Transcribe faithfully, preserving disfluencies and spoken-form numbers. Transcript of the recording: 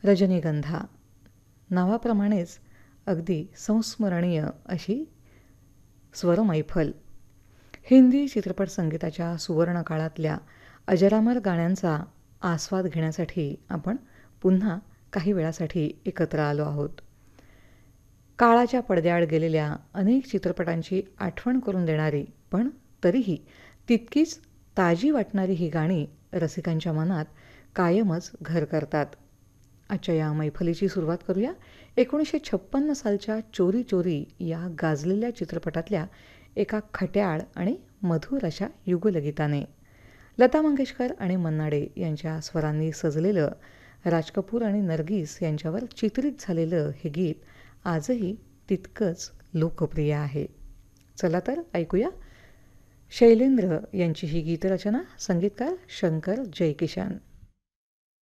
रजनीगंधा. नावाप्रमाणेच अगदी संस्मरणीय अशी स्वरमैफल. हिंदी चित्रपट संगीताच्या सुवर्णकाळातल्या अजरामर गाण्यांचा आस्वाद घेण्यासाठी आपण पुन्हा काही वेळासाठी एकत्र आलो आहोत. काळाच्या पडद्याआड गेलेल्या अनेक चित्रपटांची आठवण करून देणारी पण तरीही तितकीच ताजी वाटणारी ही गाणी रसिकांच्या मनात कायमच घर करतात. आजच्या या मैफलीची सुरुवात करूया एकोणीसशे छप्पन्न सालच्या चोरी चोरी या गाजलेल्या चित्रपटातल्या एका खट्याळ आणि मधुर अशा युगलगीताने. लता मंगेशकर आणि मन्ना डे यांच्या स्वरांनी सजलेलं, राज कपूर आणि नर्गिस यांच्यावर चित्रित झालेलं हे गीत आजही तितकंच लोकप्रिय आहे. चला तर ऐकूया शैलेंद्र यांची ही गीतरचना, संगीतकार शंकर जयकिशन.